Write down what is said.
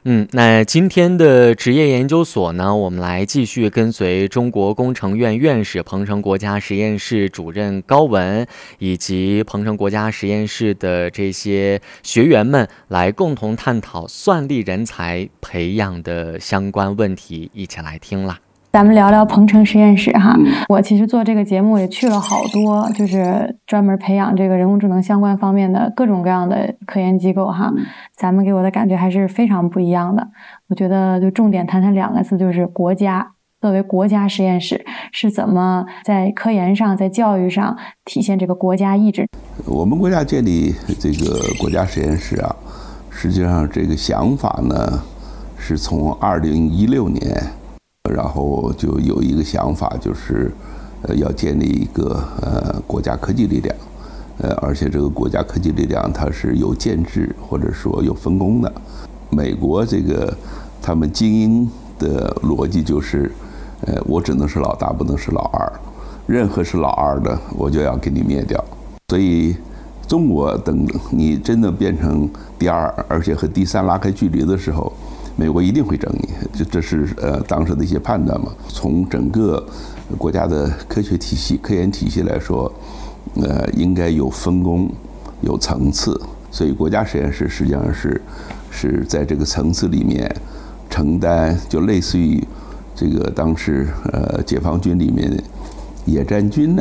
那今天的职业研究所呢，我们来继续跟随中国工程院院士、鹏城国家实验室主任高文，以及鹏城国家实验室的这些学员们，来共同探讨算力人才培养的相关问题，一起来听啦。 咱们聊聊鹏城实验室哈，我其实做这个节目也去了好多，就是专门培养这个人工智能相关方面的各种各样的科研机构哈。咱们给我的感觉还是非常不一样的。我觉得就重点谈谈两个字，就是国家。作为国家实验室，是怎么在科研上、在教育上体现这个国家意志？ 我们国家建立这个国家实验室啊，实际上这个想法呢，是从2016年。然后就有一个想法，就是要建立一个国家科技力量，而且这个国家科技力量它是有建制或者说有分工的。美国这个他们精英的逻辑就是，我只能是老大，不能是老二，任何是老二的我就要给你灭掉。所以中国等你真的变成第二，而且和第三拉开距离的时候，美国一定会整你，这是当时的一些判断嘛。从整个国家的科学体系、科研体系来说，应该有分工、有层次。所以国家实验室实际上是在这个层次里面承担，就类似于这个当时解放军里面野战军呢。